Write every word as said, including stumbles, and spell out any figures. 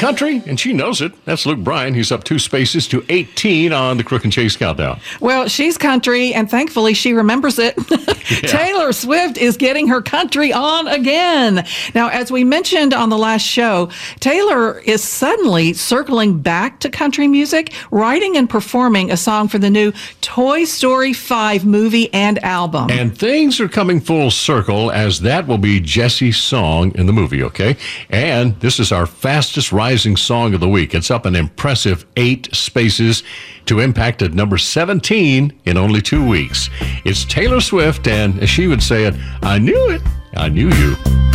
country, and she knows it. That's Luke Bryan. He's up two spaces to eighteen on the Crook and Chase Countdown. Well, she's country, and thankfully she remembers it. Yeah. Taylor Swift is getting her country on again. Now, as we mentioned on the last show, Taylor is suddenly circling back to country music, writing and performing a song for the new Toy Story five movie and album. And things are coming full circle, as that will be Jessie's song in the movie, okay? And this is our fastest rising song of the week. It's up an impressive eight spaces to impact at number seventeen in only two weeks. It's Taylor Swift, and as she would say it, I knew it. I knew you.